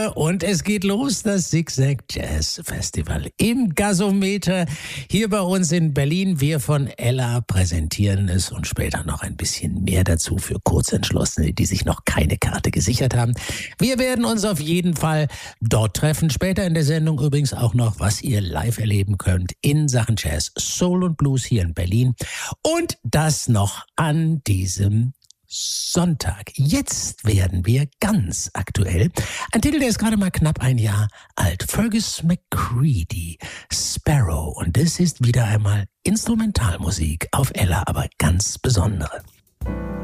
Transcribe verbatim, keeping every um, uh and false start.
Woche und es geht los, das Zigzag Jazz Festival im Gasometer hier bei uns in Berlin. Wir von Ella präsentieren es und später noch ein bisschen mehr dazu für Kurzentschlossene, die sich noch keine Karte gesichert haben. Wir werden uns auf jeden Fall dort treffen. Später in der Sendung übrigens auch noch, was ihr live erleben könnt in Sachen Jazz, Soul und Blues hier in Berlin. Und das noch an diesem Sonntag. Jetzt werden wir ganz aktuell. Ein Titel, der ist gerade mal knapp ein Jahr alt. Fergus McCready, Sparrow. Und das ist wieder einmal Instrumentalmusik auf Ella, aber ganz besondere.